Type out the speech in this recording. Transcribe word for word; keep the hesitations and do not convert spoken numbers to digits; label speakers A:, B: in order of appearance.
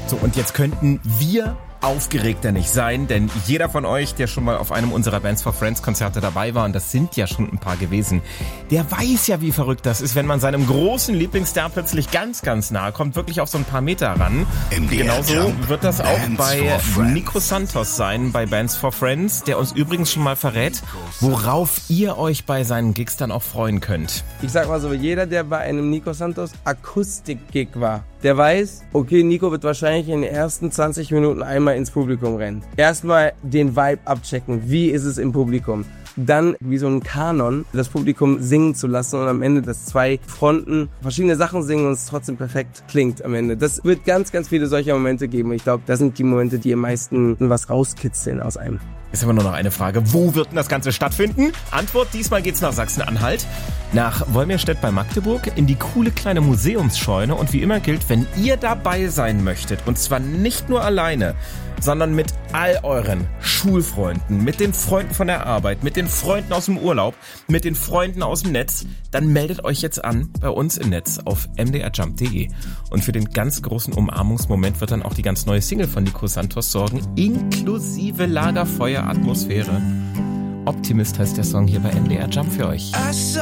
A: So, und jetzt könnten wir aufgeregter nicht sein, denn jeder von euch, der schon mal auf einem unserer Bands for Friends Konzerte dabei war, und das sind ja schon ein paar gewesen, der weiß ja, wie verrückt das ist, wenn man seinem großen Lieblingsstar plötzlich ganz, ganz nahe kommt, wirklich auf so ein paar Meter ran. Genauso wird das auch bei Nico Santos sein, bei Bands for Friends, der uns übrigens schon mal verrät, worauf ihr euch bei seinen Gigs dann auch freuen könnt.
B: Ich sag mal so, jeder, der bei einem Nico Santos Akustik-Gig war, der weiß, okay, Nico wird wahrscheinlich in den ersten zwanzig Minuten einmal ins Publikum rennen. Erstmal den Vibe abchecken, wie ist es im Publikum. Dann wie so ein Kanon das Publikum singen zu lassen und am Ende, dass zwei Fronten verschiedene Sachen singen und es trotzdem perfekt klingt am Ende. Das wird ganz, ganz viele solcher Momente geben. Ich glaube, das sind die Momente, die am meisten was rauskitzeln aus einem.
A: Ist aber nur noch eine Frage, wo wird denn das Ganze stattfinden? Antwort, diesmal geht's nach Sachsen-Anhalt, nach Wolmirstedt bei Magdeburg, in die coole kleine Museumsscheune. Und wie immer gilt, wenn ihr dabei sein möchtet, und zwar nicht nur alleine, sondern mit all euren Schulfreunden, mit den Freunden von der Arbeit, mit den Freunden aus dem Urlaub, mit den Freunden aus dem Netz, dann meldet euch jetzt an bei uns im Netz auf m d r jump punkt d e. Und für den ganz großen Umarmungsmoment wird dann auch die ganz neue Single von Nico Santos sorgen, inklusive Lagerfeuer Atmosphäre. Optimist heißt der Song hier bei M D R Jump für euch.